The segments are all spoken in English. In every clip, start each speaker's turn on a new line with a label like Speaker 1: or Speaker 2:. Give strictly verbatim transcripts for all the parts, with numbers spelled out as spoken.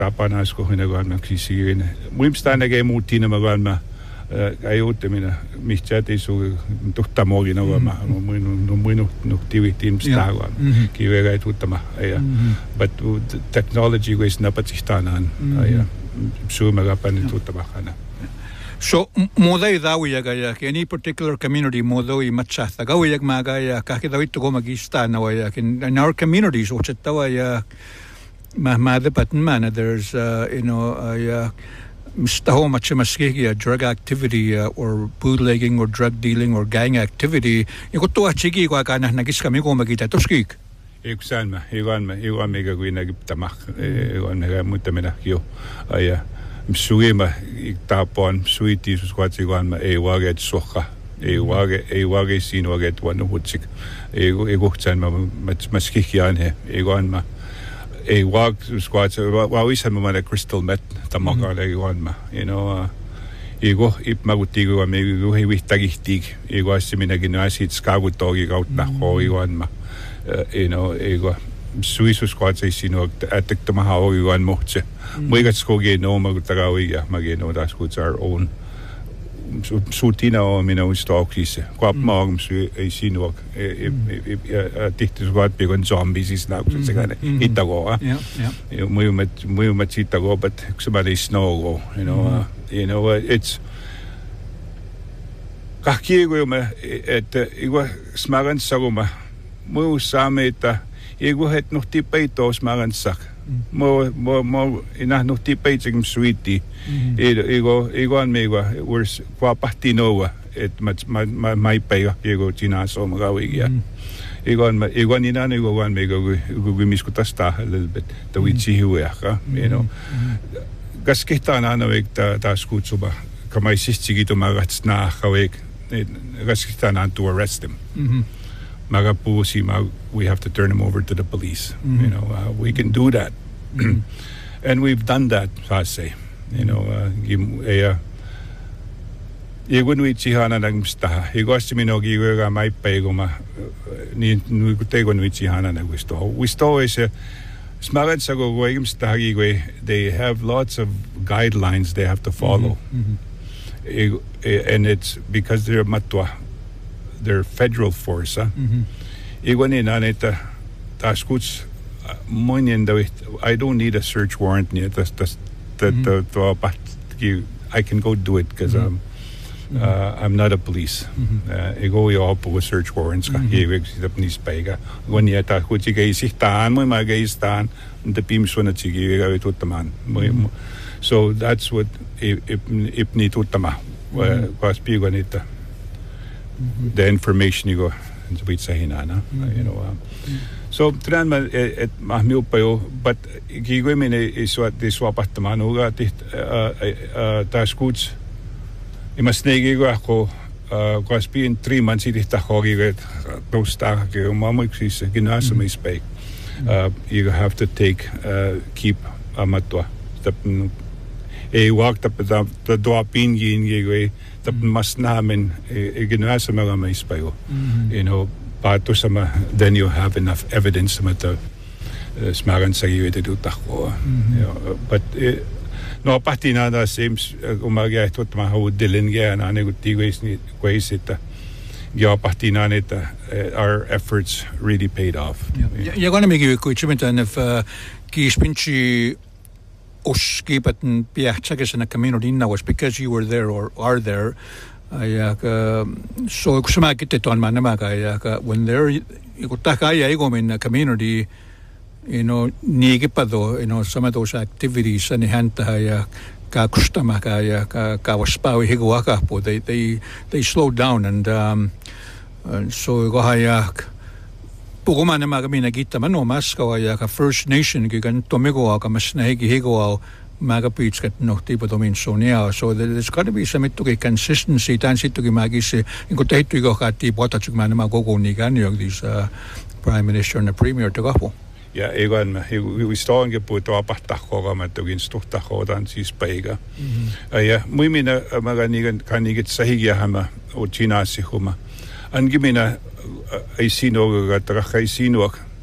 Speaker 1: tapanas ko hinagaan na kisirin. Muimsta na kay muti na magaan ma ayote mina mihchati su tuhta mogi na ma muy no muy no no activity mstagan ki wega tutama aya but technology was na patistana aya su magapan tutama kana.
Speaker 2: So modai dawiya gaya any particular community modoi matcha gawiya magaya kakidawit go magista na waya in our communities which tawaya mahmad patn man there's uh, you know uh, Mistaho machimaskigia drug activity uh, or bootlegging or drug dealing or gang activity ikoto achigi kwa kana nagis kami ko magita toskik
Speaker 1: ikusan ma iwan ma iwan mega gwina giptamak iwan mega mutamena kyo aya msugi ma iktapon suiti suskwatsi iwan ma e wage soka e wage e wage sin wage wanu hutsik e ego tsan ma maskikian he iwan ma a walk squats well we said my crystal met tamaga le ma you know ego ip magutigo maybe go he with tagistig ego simina ginasi skagutogi out na ho iwan ma you know ego suiso squats I sino atik to maha iwan moche we got skoge no magutagawi ya mageno das goods our own sutina o mina ustalkis kwap magum su I sino dichtes wat begon zombies is now so gane itago
Speaker 2: yeah yeah
Speaker 1: muy met muy much itago but somebody snow you know uh, you know uh, it's kakiego me et igual smagan sagoma muy sameta igual het nog tipeito smagan sak mo mo mo ina nog tipeito sweetie ego ego an mego we're qua partinoa et much my my my pay ego china so magawi ya ego an ego ni na ego wan mego we miskutasta a little bit the we see here you know gasketa na na weg ta ta skutsuba kamai sistigito magats na hawek gasketa na to arrest him magapusi mag we have to turn him over to the police you know uh, we can do that and we've done that I say you know uh uh Igun wichi hana nagmsta igosti minogi wega mai pego ma ni nu tego wichi hana nagwisto wisto is a smagat sago wegmsta gi they have lots of guidelines they have to follow mm-hmm. and it's because they're matwa they're federal force igun in aneta taskuts money I don't need a search warrant near das das the the but I can go do it because um uh, I'm not a police I go yo po search warrants ka hewig sa police paiga gonya ta ko chige sihtan mo magistan the pimso na chige ga tutman so that's what if if ni tutama was pigo nita the information you go into bit sa hinana you know um, so tran ma et mahmiu payo but gigo mine is what this wapatman uga tit ta skuts imasnegi go ako was being three months it ta hogi get tosta ke mama ksis ginasa me speak you have to take uh, keep amatwa the e walked up the the do pingi gigo the masnamen e ginasa me speak you know pato sama then you have enough evidence sama to smagan sa iyo ito tako but no pati na da seems umaga ito mahaw dilin gaya na neguti ways ni ways ita gya pati na nita our efforts really paid off
Speaker 2: jag gonna make you quick comment if kispinchi oskipaten piachtagas in a community now was because you were there or are there I uh, so kusama kite ton manamaga ya when there ikutaka ya igo in a community you know nigipado you know some of those activities and hanta ya ka kustama ka ya ka ka waspawi higwaka po they they they slowed down and um and so go ya puguma na magamina kita mano maska ya ka First Nation gigan tomego ka masna higi higo magapits kat no tipo domin sonia so there's got to be some to consistency tan situ gi magise inko taito go kati bota chukman magogo ni ganyo this uh, prime minister and the premier to go
Speaker 1: yeah egan we starting get put up ta hoga ma to instructa hodan si spaiga ja muy mina maganigan kanigit sahigia hama o china si huma an gimina ai sino ga tra khai sino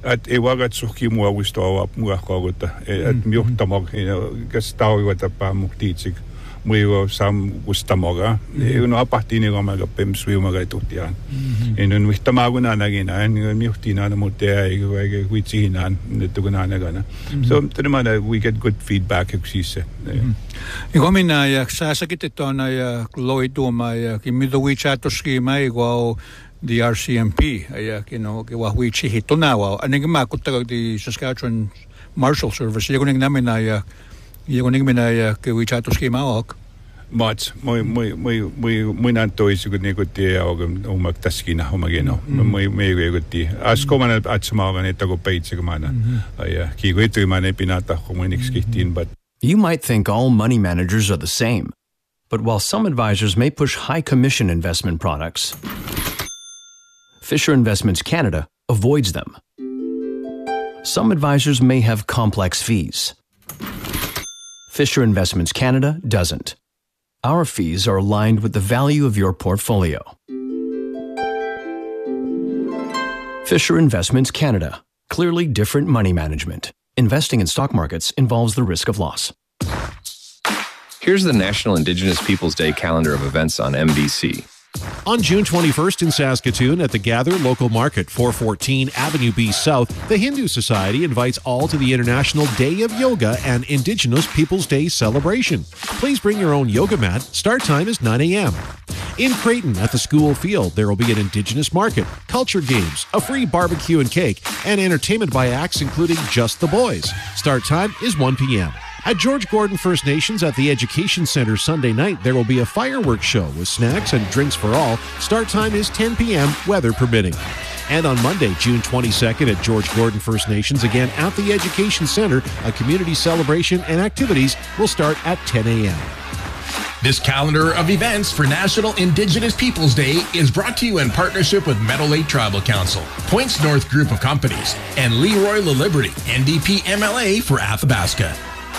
Speaker 1: at ei wagat suhki mua wistoa mua kogutta at miuhtamog kas tauiwata pa muktiitsik muigo sam gustamoga no apatini gomaga pem swiumaga tutian en wihtamaaguna nagina en miuhtina na mutea i witzinan netuguna nagana so trimana we get good feedback eksise
Speaker 2: igomina ja sasakitona ja loituma ja kimidowichatoski maigo the R C M P ya kino ke wa hui chi hitonawa aning ma kutta the Saskatchewan Marshal Service ya kuning namin na ya ya kuning mina ya ke wi chato schema ok
Speaker 1: Mats moi moi moi moi moi nanto is good negotie og om magtaskina om ageno moi moi negotie as komana atsmaga netago peitse komana ya ki goitu mana pinata komunix kihtin but
Speaker 3: you might think all money managers are the same, but while some advisors may push high commission investment products, Fisher Investments Canada avoids them. Some advisors may have complex fees. Fisher Investments Canada doesn't. Our fees are aligned with the value of your portfolio. Fisher Investments Canada. Clearly different money management. Investing in stock markets involves the risk of loss.
Speaker 4: Here's the National Indigenous Peoples Day calendar of events on M B C.
Speaker 5: On June twenty-first in Saskatoon at the Gather Local Market, four fourteen Avenue B South, the Hindu Society invites all to the International Day of Yoga and Indigenous Peoples Day celebration. Please bring your own yoga mat. Start time is nine a.m. In Creighton at the school field, there will be an Indigenous market, culture games, a free barbecue and cake, and entertainment by acts including Just the Boys. Start time is one p.m. At George Gordon First Nations at the Education Center Sunday night, there will be a fireworks show with snacks and drinks for all. Start time is ten p.m., weather permitting. And on Monday, June twenty-second at George Gordon First Nations, again at the Education Center, a community celebration and activities will start at ten a.m.
Speaker 6: This calendar of events for National Indigenous Peoples Day is brought to you in partnership with Meadow Lake Tribal Council, Points North Group of Companies, and Leroy LaLiberty, N D P M L A for Athabasca.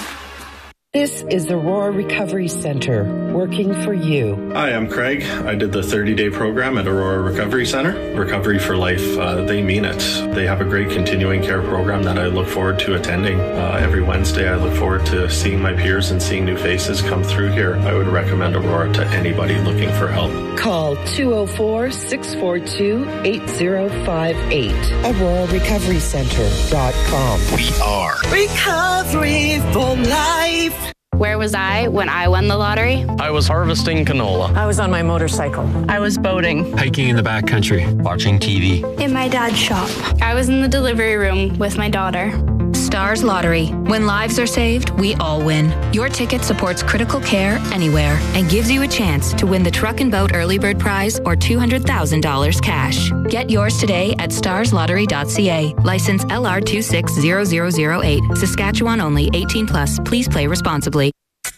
Speaker 7: This is Aurora Recovery Center, working for you.
Speaker 8: Hi, I'm Craig. I did the thirty-day program at Aurora Recovery Center. Recovery for Life, uh, they mean it. They have a great continuing care program that I look forward to attending. Uh, every Wednesday, I look forward to seeing my peers and seeing new faces come through here. I would recommend Aurora to anybody looking for help.
Speaker 7: Call two oh four, six four two, eight oh five eight. Aurora Recovery Center dot com.
Speaker 6: We are
Speaker 7: Recovery for Life.
Speaker 9: Where was I when I won the lottery?
Speaker 10: I was harvesting canola.
Speaker 11: I was on my motorcycle.
Speaker 12: I was boating.
Speaker 10: Hiking in the backcountry. Watching T V.
Speaker 9: In my dad's shop. I was in the delivery room with my daughter.
Speaker 13: Stars Lottery. When lives are saved, we all win. Your ticket supports critical care anywhere and gives you a chance to win the Truck and Boat Early Bird Prize or two hundred thousand dollars cash. Get yours today at stars lottery dot c a. License L R two six zero zero zero eight. Saskatchewan only. eighteen plus. Please play responsibly.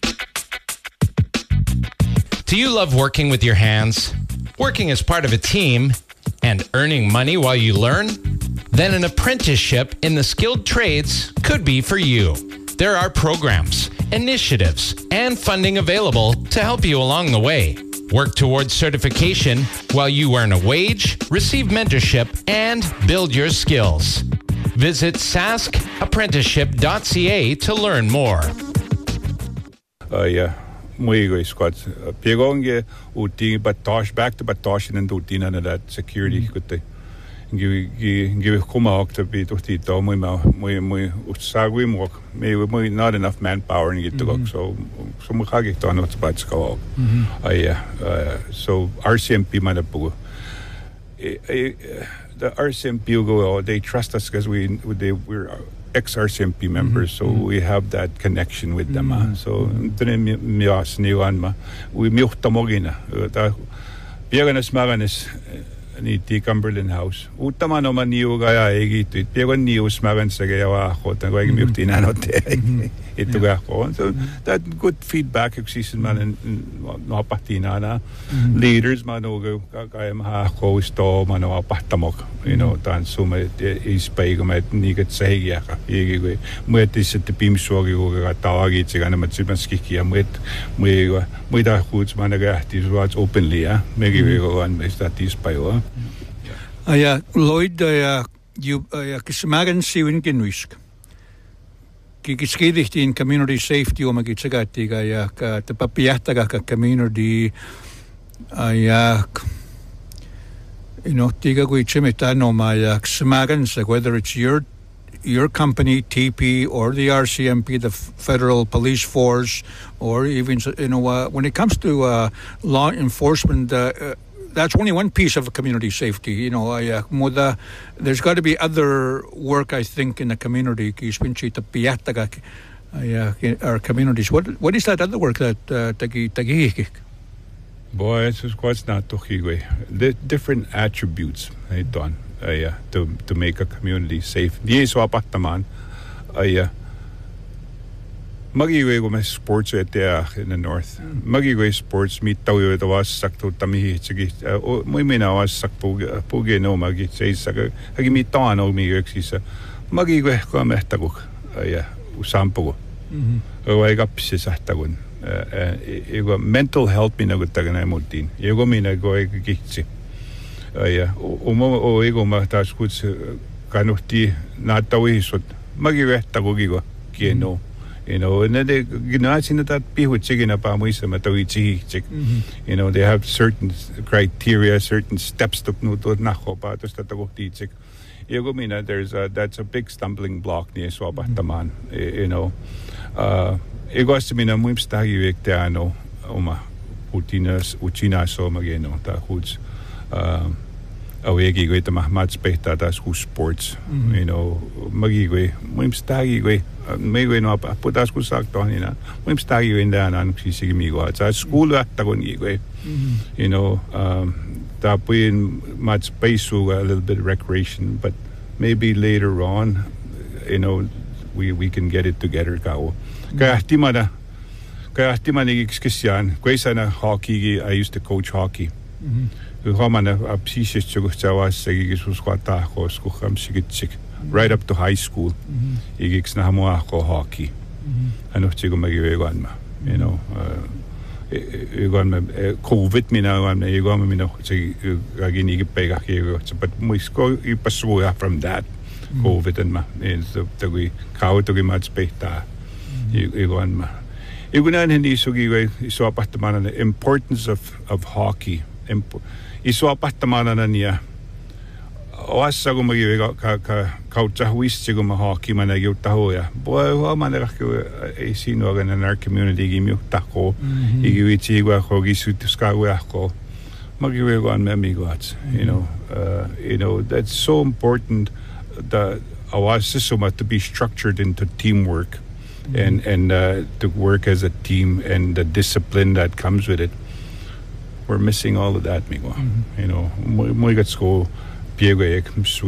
Speaker 14: Do you love working with your hands? Working as part of a team and earning money while you learn? Then an apprenticeship in the skilled trades could be for you. There are programs, initiatives, and funding available to help you along the way. Work towards certification while you earn a wage, receive mentorship, and build your skills. Visit sask apprenticeship dot c a to learn more.
Speaker 1: Uh, yeah. Muy squad. Piegonge uti batosh back to batosh and uti na that security kutte. Give give kuma okta bi tuti to muy ma muy muy usagwi mo may muy not enough manpower in it to go so so mo kagi to no spots go. I so R C M P manapu. The R C M P go they trust us because we they we're ex-R C M P members, mm-hmm. so we have that connection with them. Mm-hmm. So, we miuhtamogina. Piaganas maganes ni T. Cumberland House. Utama no man niyo gaya egito. Piagan niyo smagan sa gaya wa ako. Tango ay miuhtina no te. Ito ga ako. So, that good feedback exists man no patina na. Leaders man no kaya maha ako isto man no pahtamok. You know, tan suma is paigo met nigat sa hiya ka. Igi ko. Muet is at pim suagi ko katawagi tiga na matsimaskiki muet muet muet da kuts man naga this was openly ah. Megi ko an is that is payo.
Speaker 2: Aya Lloyd aya you uh, kismagan siwin kinwisk. Kikiskidigt in community safety o magitsagati kaya ka tapapiyata ka community ayak you know tiga gui chimita no mayak smagan whether it's your your company T P or the R C M P, the Federal Police Force, or even you know uh, when it comes to uh, law enforcement. Uh, uh, That's only one piece of community safety. You know, uh, muda, there's got to be other work, I think, in the community. Our communities. What what is that other work that tagi tagi?
Speaker 1: Boy, it's what's not tohigwe. The different attributes I done uh, to to make a community safe. Di swapataman ay Magiwe go my sports at there in the north. Magiwe sports meet tayo ito was sakto tamihi sige. O mo mina was sakpo puge no magi say saka agi mi tano mi exisa. Magiwe ko mehtago. Ay usampo. Mhm. O ay kapsi sa tagon. Eh ego mental health mina go tagana motin. Ego mina go gitsi. Ay o mo o ego ma tas kuts kanuti na tawi sot. Magiwe tago gigo kieno. You know, and then they, you know, I seen that people chicken up on Wisa Matawichi. You know, they have certain criteria, certain steps to know to nahopa to start to teach. You mean there's a, that's a big stumbling block near Swabataman. You know, uh, it was to me na muimsta yuik te ano uma utinas utina so mageno ta hoods. Um, awegi go ita mahmat spehta das who sports. You know, magigwe muimsta yuik. May we no putas ko sakto nina mo imstagi wenda nan sisigi migo at sa school at tagon igwe you know um tapuin much space a little bit of recreation but maybe later on you know we we can get it together kao kaya timada kaya timani ikskisyan kwesa na hockey I used to coach hockey mhm homana a psisis chugo chawas sigi suskwata ko skukham sigitsik right up to high school. Igix na mo ako hockey. Ano chigo magiwegan ma. You know, igon ma COVID mi na wan igon mi na sig agini gipega kigo. But mo isko ipasuya from that COVID and ma. Is the tagi kao to gimat spehta. Igon ma. Igunan hindi sugi iso apatamanan the importance of of hockey. Iso apatamanan na niya. Oassa kun magi ka ka kautta huisti kun ma hockey mana giutta hoya. Boy ho mana ka ei sino gan in our community gi mi tako. Igi wichi gwa ko gi sutuska gwa ko. Magi we gon me gots. You know, uh, you know that's so important that oassa so much to be structured into teamwork and and uh, to work as a team and the discipline that comes with it. We're missing all of that, migo. You know, mo gets go we're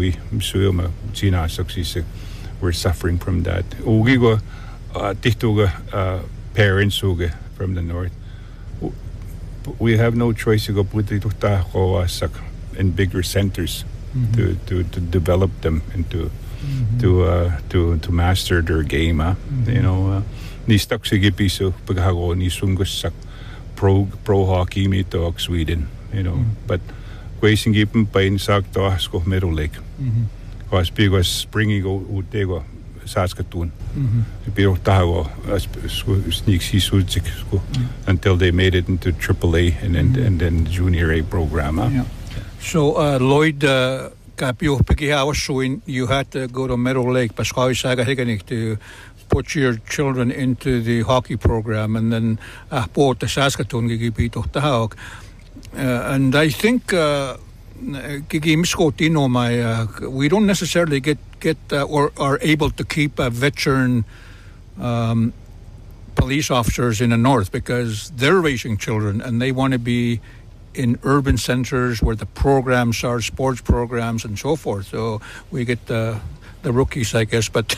Speaker 1: suffering from that. Ugigo uh parents from the north. We have no choice to go put it in bigger centers to, to, to develop them and to to uh, to to master their game. Huh? You know, ni stuck sige piso paghago ni sungos pro pro hockey me to Sweden. You know, but Quasing given pain sack to ask of Meadow Lake. Was big was springing go utego Saskatoon. Pero tago sneak sea until they made it into triple A and then and then junior A program. Huh?
Speaker 2: Yeah. So uh, Lloyd uh, Capio Pikihawa showing you had to go to Meadow Lake, Pascal Saga Higanik to put your children into the hockey program and then uh port the Saskatoon gigipito tahawk. Uh, and I think uh, my, uh, we don't necessarily get get uh, or are able to keep uh, veteran um, police officers in the north because they're raising children and they want to be in urban centers where the programs are, sports programs and so forth. So we get uh, the rookies, I guess, but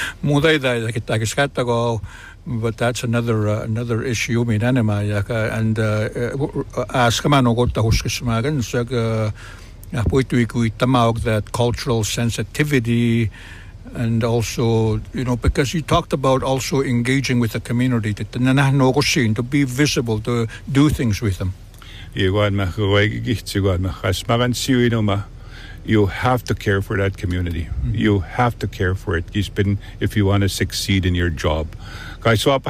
Speaker 2: but that's another uh, another issue. Me anima and as kamano gotta huskismagan sag poitu ikuitamaog that cultural sensitivity and also you know because you talked about also engaging with the community to be visible to do things with them.
Speaker 1: Igual ma huwag gihti igual ma kasmagan siwino ma you have to care for that community. Mm-hmm. You have to care for it. It's been, if you want to succeed in your job. Kaya so